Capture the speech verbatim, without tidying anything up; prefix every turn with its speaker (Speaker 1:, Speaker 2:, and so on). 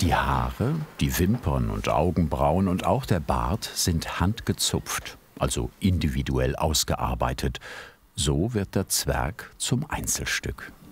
Speaker 1: Die Haare, die Wimpern und Augenbrauen und auch der Bart sind handgezupft, also individuell ausgearbeitet. So wird der Zwerg zum Einzelstück.